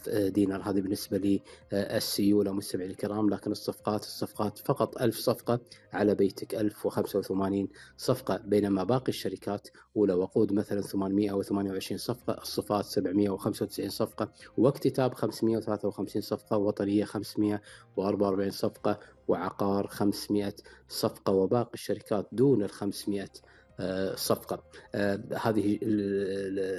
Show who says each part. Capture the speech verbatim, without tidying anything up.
Speaker 1: ألف دينار. هذه بالنسبة لي السيولة مستمعي الكرام. لكن الصفقات الصفقات فقط ألف صفقة على بيتك، ألف وخمسة وثمانين صفقة، بينما باقي الشركات أولى وقود مثلا ثمانمائة وثمانية وعشرين صفقة، الصفات سبعمائة وخمسة وتسعين صفقة، واكتتاب خمسمائة وثلاثة وخمسين صفقة، وطنية خمسمائة وأربعة وأربعين صفقة، وعقار خمسمائة صفقة، وباقي الشركات دون الخمسمائة صفقة. هذه